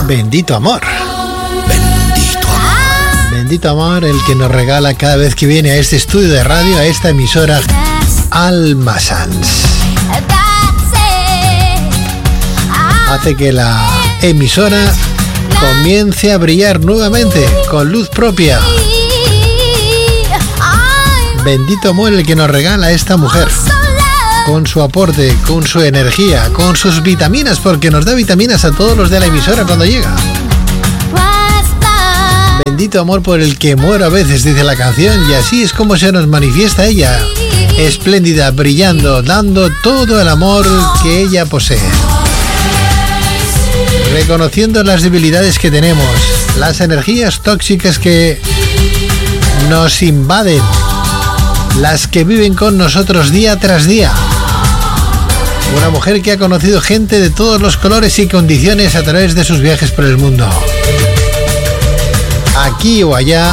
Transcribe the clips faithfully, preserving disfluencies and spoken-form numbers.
Bendito amor. Bendito amor. Bendito amor el que nos regala cada vez que viene a este estudio de radio, a esta emisora Alma Sans. Hace que la emisora comience a brillar nuevamente con luz propia. Bendito amor el que nos regala a esta mujer, con su aporte, con su energía, con sus vitaminas, porque nos da vitaminas a todos los de la emisora cuando llega. Bendito amor por el que muero a veces, dice la canción, y así es como se nos manifiesta ella, espléndida, brillando, dando todo el amor que ella posee, reconociendo las debilidades que tenemos, las energías tóxicas que nos invaden, las que viven con nosotros día tras día. Una mujer que ha conocido gente de todos los colores y condiciones a través de sus viajes por el mundo. Aquí o allá,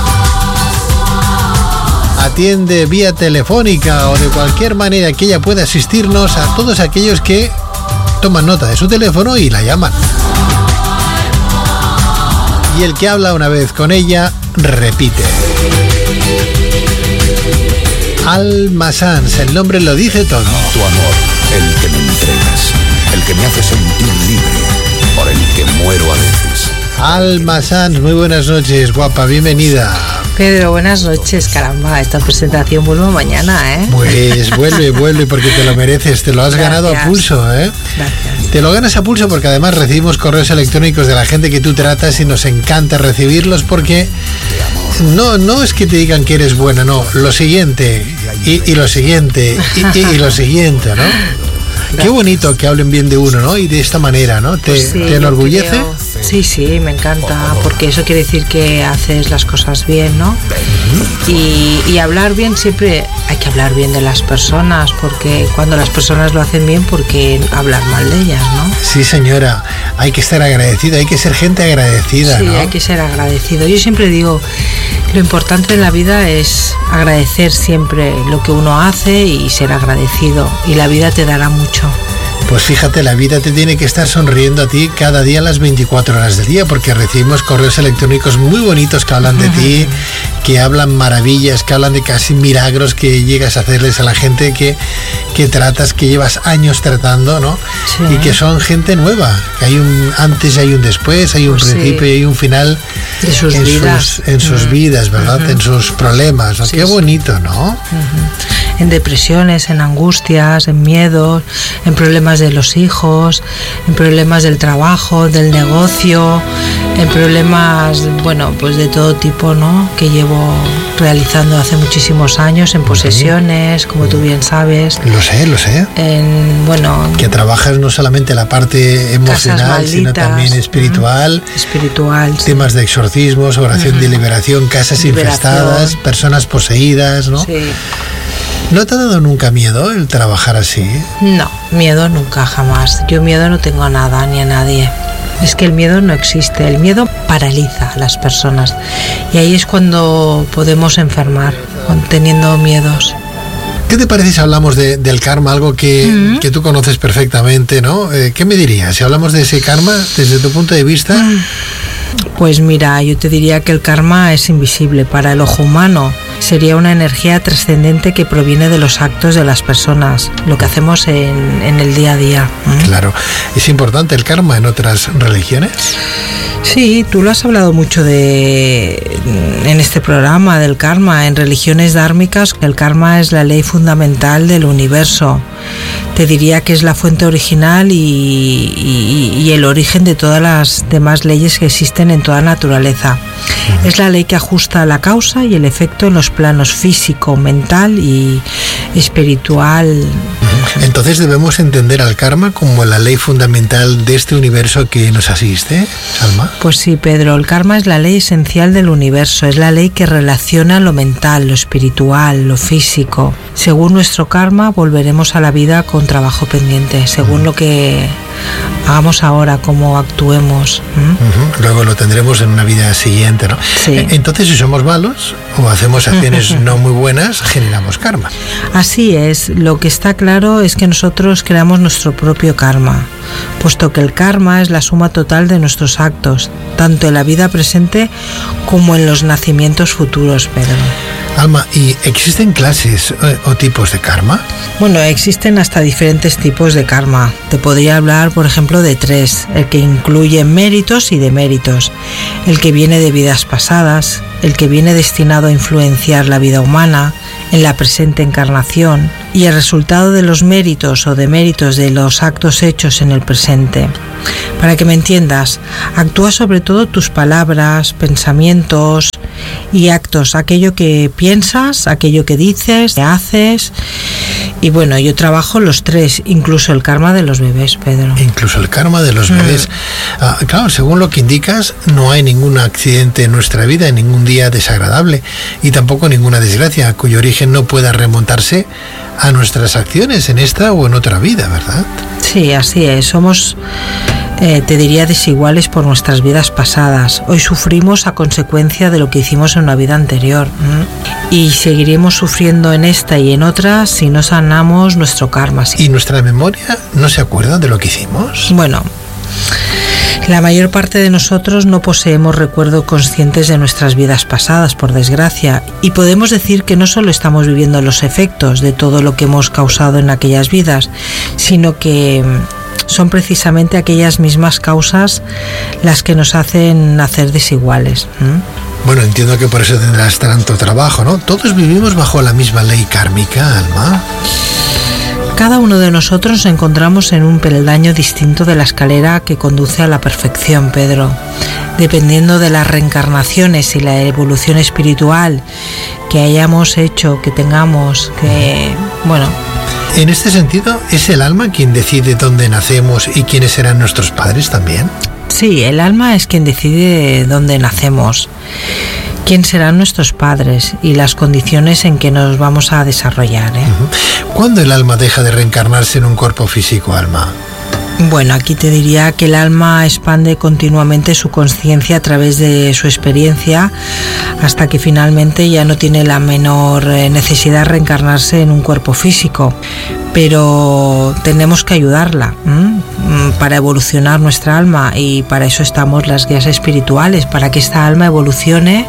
atiende vía telefónica o de cualquier manera que ella pueda asistirnos a todos aquellos que toman nota de su teléfono y la llaman. Y el que habla una vez con ella, repite. Alma Sans, el nombre lo dice todo. Tu amor, el que me entregas, el que me hace sentir libre, por el que muero a veces. Alma Sans, muy buenas noches, guapa, bienvenida. Pedro, buenas noches, caramba, esta presentación vuelve mañana, ¿eh? Pues vuelve, vuelve, porque te lo mereces, te lo has Gracias. ganado a pulso, ¿eh? Gracias. Te lo ganas a pulso porque además recibimos correos electrónicos de la gente que tú tratas y nos encanta recibirlos porque no, no es que te digan que eres buena, no, lo siguiente, y, y lo siguiente, y, y, y lo siguiente, ¿no? Gracias. Qué bonito que hablen bien de uno, ¿no? Y de esta manera, ¿no? ¿Te, pues sí, ¿te enorgullece? Creo, sí, sí, me encanta, porque eso quiere decir que haces las cosas bien, ¿no? Uh-huh. Y, y hablar bien, siempre hay que hablar bien de las personas, porque cuando las personas lo hacen bien, ¿por qué hablar mal de ellas, no? Sí, señora, hay que estar agradecido, hay que ser gente agradecida, sí, ¿no? Sí, hay que ser agradecido. Yo siempre digo, lo importante en la vida es agradecer siempre lo que uno hace y ser agradecido, y la vida te dará mucho. Pues fíjate, la vida te tiene que estar sonriendo a ti cada día a las veinticuatro horas del día, porque recibimos correos electrónicos muy bonitos que hablan de ti, que hablan maravillas, que hablan de casi milagros que llegas a hacerles a la gente que, que tratas, que llevas años tratando, ¿no? Sí. Y que son gente nueva, que hay un antes y hay un después, hay un pues principio sí. y hay un final de sus en, vidas. Sus, en sus vidas, ¿verdad? Uh-huh. En sus problemas, ¿no? Sí, qué bonito, ¿no? Uh-huh. En depresiones, en angustias, en miedos, en problemas de los hijos, en problemas del trabajo, del negocio, en problemas, bueno, pues de todo tipo, ¿no? Que llevo realizando hace muchísimos años, en posesiones, como tú bien sabes. Lo sé, lo sé. En, bueno... Que trabajas no solamente la parte emocional, sino también espiritual. Uh-huh. Espiritual, temas sí. de exorcismos, oración uh-huh. de liberación, casas liberación. infestadas, personas poseídas, ¿no? Sí. ¿No te ha dado nunca miedo el trabajar así? No, miedo nunca, jamás. Yo miedo no tengo a nada ni a nadie. Es que el miedo no existe. El miedo paraliza a las personas. Y ahí es cuando podemos enfermar, teniendo miedos. ¿Qué te parece si hablamos de, del karma, algo que, uh-huh. que tú conoces perfectamente, ¿no? Eh, ¿Qué me dirías si hablamos de ese karma desde tu punto de vista? Pues mira, yo te diría que el karma es invisible para el ojo humano. Sería una energía trascendente que proviene de los actos de las personas, lo que hacemos en, en el día a día. ¿Mm? Claro. ¿Es importante el karma en otras religiones? Sí, tú lo has hablado mucho de en este programa del karma. En religiones dármicas, el karma es la ley fundamental del universo. Te diría que es la fuente original y, y, y el origen de todas las demás leyes que existen en toda naturaleza. Uh-huh. Es la ley que ajusta la causa y el efecto en los planos físico, mental y espiritual. Uh-huh. Entonces debemos entender al karma como la ley fundamental de este universo que nos asiste, Salma. Pues sí, Pedro, el karma es la ley esencial del universo, es la ley que relaciona lo mental, lo espiritual, lo físico. Según nuestro karma volveremos a la vida con trabajo pendiente, según uh-huh. lo que hagamos ahora, cómo actuemos. ¿Mm? Uh-huh. Luego lo tendremos en una vida siguiente, ¿no? Sí. Entonces, si somos malos o hacemos acciones no muy buenas, generamos karma. Así es. Lo que está claro es que nosotros creamos nuestro propio karma. puesto que el karma es la suma total de nuestros actos, tanto en la vida presente como en los nacimientos futuros, Pedro. Alma, ¿y existen clases eh, o tipos de karma? Bueno, existen hasta diferentes tipos de karma. Te podría hablar, por ejemplo, de tres: el que incluye méritos y deméritos, el que viene de vidas pasadas, el que viene destinado a influenciar la vida humana en la presente encarnación y el resultado de los méritos o deméritos de los actos hechos en el presente. Para que me entiendas, actúa sobre todo tus palabras, pensamientos y actos, aquello que piensas, aquello que dices, que haces. Y bueno, yo trabajo los tres, incluso el karma de los bebés, Pedro. Incluso el karma de los bebés. Mm. Ah, claro, según lo que indicas, no hay ningún accidente en nuestra vida, ningún día desagradable y tampoco ninguna desgracia cuyo origen no pueda remontarse a nuestras acciones en esta o en otra vida, ¿verdad? Sí, así es. Somos, eh, te diría, desiguales por nuestras vidas pasadas. Hoy sufrimos a consecuencia de lo que hicimos en una vida anterior. ¿Mm? Y seguiremos sufriendo en esta y en otras si no sanamos nuestro karma. ¿Y nuestra memoria no se acuerda de lo que hicimos? Bueno, la mayor parte de nosotros no poseemos recuerdos conscientes de nuestras vidas pasadas, por desgracia, y podemos decir que no solo estamos viviendo los efectos de todo lo que hemos causado en aquellas vidas, sino que son precisamente aquellas mismas causas las que nos hacen nacer desiguales. ¿Mm? Bueno, entiendo que por eso tendrás tanto trabajo, ¿no? Todos vivimos bajo la misma ley kármica, Alma. Cada uno de nosotros nos encontramos en un peldaño distinto de la escalera que conduce a la perfección, Pedro. Dependiendo de las reencarnaciones y la evolución espiritual que hayamos hecho, que tengamos, que, bueno... En este sentido, ¿es el alma quien decide dónde nacemos y quiénes serán nuestros padres también? Sí, el alma es quien decide dónde nacemos, quién serán nuestros padres y las condiciones en que nos vamos a desarrollar, ¿eh? Uh-huh. ¿Cuándo el alma deja de reencarnarse en un cuerpo físico, Alma? Bueno, aquí te diría que el alma expande continuamente su conciencia a través de su experiencia hasta que finalmente ya no tiene la menor necesidad de reencarnarse en un cuerpo físico. Pero tenemos que ayudarla ¿m? para evolucionar nuestra alma, y para eso estamos las guías espirituales, para que esta alma evolucione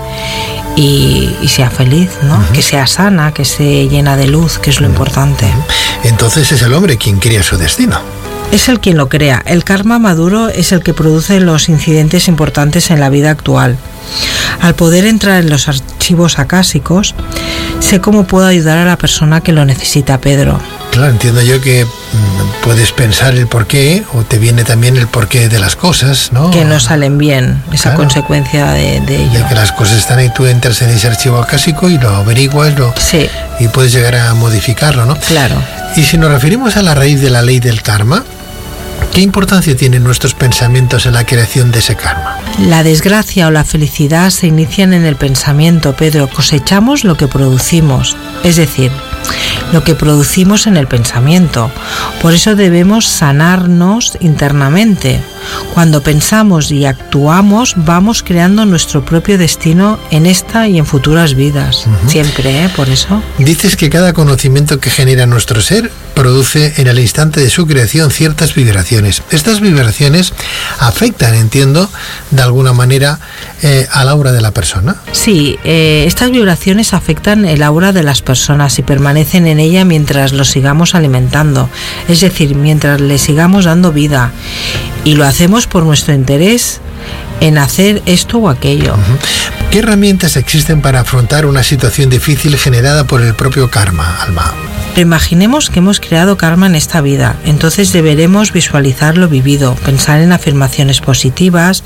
y, y sea feliz, ¿no? Uh-huh. Que sea sana, que esté llena de luz, que es lo uh-huh. importante. Entonces es el hombre quien crea su destino. Es el quien lo crea. El karma maduro es el que produce los incidentes importantes en la vida actual. Al poder entrar en los archivos acásicos, sé cómo puedo ayudar a la persona que lo necesita, Pedro. Claro, entiendo yo que puedes pensar el porqué, o te viene también el porqué de las cosas, ¿no? Que no salen bien, esa claro. consecuencia de, de ello. De que las cosas están ahí, tú entras en ese archivo acásico y lo averiguas lo, sí. y puedes llegar a modificarlo, ¿no? Claro. Y si nos referimos a la raíz de la ley del karma, ¿qué importancia tienen nuestros pensamientos en la creación de ese karma? La desgracia o la felicidad se inician en el pensamiento, Pedro. Cosechamos lo que producimos, es decir, lo que producimos en el pensamiento. Por eso debemos sanarnos internamente. Cuando pensamos y actuamos, vamos creando nuestro propio destino en esta y en futuras vidas. Uh-huh. Siempre, ¿eh? Por eso. Dices que cada conocimiento que genera nuestro ser produce en el instante de su creación ciertas vibraciones. Estas vibraciones afectan, entiendo, de alguna manera eh, al aura de la persona. Sí, eh, estas vibraciones afectan el aura de las personas y permanecen en ella mientras los sigamos alimentando, es decir, mientras le sigamos dando vida, y lo hacemos por nuestro interés en hacer esto o aquello. Uh-huh. ¿Qué herramientas existen para afrontar una situación difícil generada por el propio karma, Alma? Imaginemos que hemos creado karma en esta vida, entonces deberemos visualizar lo vivido, pensar en afirmaciones positivas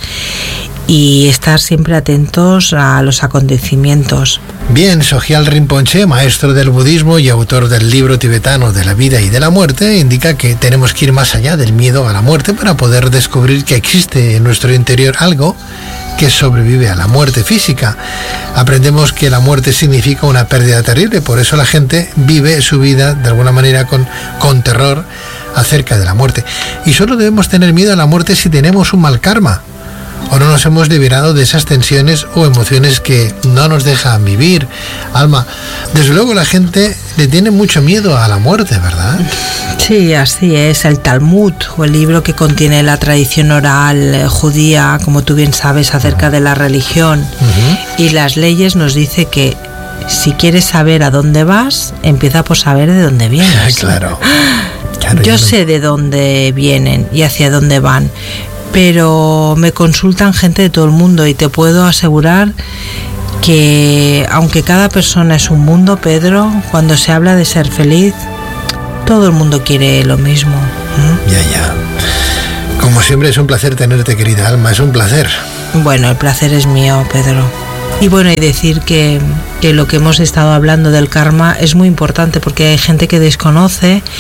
y estar siempre atentos a los acontecimientos. Bien, Sogyal Rinpoche, maestro del budismo y autor del libro tibetano de la vida y de la muerte, indica que tenemos que ir más allá del miedo a la muerte para poder descubrir que existe en nuestro interior algo que sobrevive a la muerte física. Aprendemos que la muerte significa una pérdida terrible, por eso la gente vive su vida de alguna manera con, con terror acerca de la muerte. Y solo debemos tener miedo a la muerte si tenemos un mal karma, o no nos hemos liberado de esas tensiones o emociones que no nos dejan vivir. Alma, desde luego la gente le tiene mucho miedo a la muerte, ¿verdad? Sí, así es. El Talmud, o el libro que contiene la tradición oral judía, como tú bien sabes, acerca de la religión uh-huh. y las leyes, nos dice que si quieres saber a dónde vas, empieza por saber de dónde vienes. Claro. claro yo no... sé de dónde vienen y hacia dónde van, pero me consultan gente de todo el mundo y te puedo asegurar que aunque cada persona es un mundo, Pedro, cuando se habla de ser feliz, todo el mundo quiere lo mismo. ¿Mm? Ya, ya. Como siempre es un placer tenerte, querida Alma, es un placer. Bueno, el placer es mío, Pedro. Y bueno, y decir que, que lo que hemos estado hablando del karma es muy importante porque hay gente que desconoce